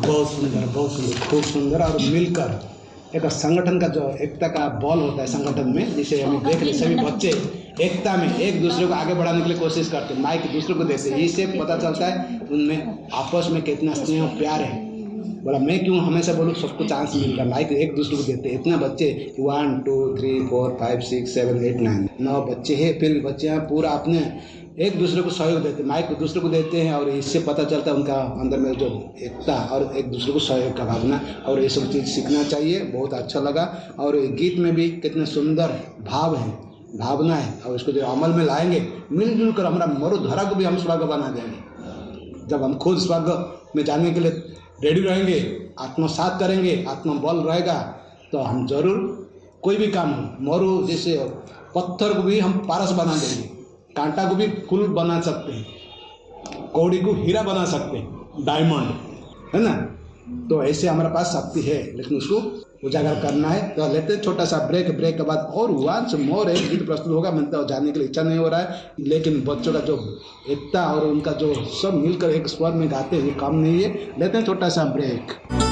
बहुत सुंदर, खूब सुंदर। और मिलकर एक संगठन का जो एकता का बल होता है संगठन में, जिसे हम देख रहे सभी बच्चे एकता में एक दूसरे को आगे बढ़ाने के लिए कोशिश करते हैं, माइक दूसरे को देते हैं। इससे पता चलता है उनमें आपस में कितना स्नेह और प्यार है। बोला मैं क्यों हमेशा बोलूँ, सबको चांस मिल रहा है, माइक एक दूसरे को देते हैं। इतने बच्चे 1 2 3 4 5 6 7 8 9 बच्चे हैं, फिर बच्चे हैं पूरा अपने एक दूसरे को सहयोग देते हैं, माइक दूसरे को देते हैं। और इससे पता चलता है उनका अंदर में जो एकता और एक दूसरे को सहयोग का भावना, और ये सब चीज़ सीखना चाहिए। बहुत अच्छा लगा। और गीत में भी कितने सुंदर भाव है, भावना है, और इसको जो अमल में लाएंगे मिलजुल कर हमारा मरुधरा को भी हम स्वर्ग बना देंगे। जब हम खुद स्वर्ग में जाने के लिए रेडी रहेंगे, आत्मसात करेंगे, आत्मबल रहेगा, तो हम जरूर कोई भी काम हो, मरु जैसे पत्थर को भी हम पारस बना देंगे, कांटा को भी फूल बना सकते हैं, कौड़ी को हीरा बना सकते हैं, डायमंड, है ना। तो ऐसे हमारे पास शक्ति है, लेकिन उसको उजागर करना है। तो लेते हैं छोटा सा ब्रेक के बाद और वंस मोर एक गीत प्रस्तुत होगा। मैं तो जाने के लिए इच्छा नहीं हो रहा है, लेकिन बच्चों का जो एकता और उनका जो सब मिलकर एक स्वर में गाते हैं, ये काम नहीं है। लेते हैं छोटा सा ब्रेक।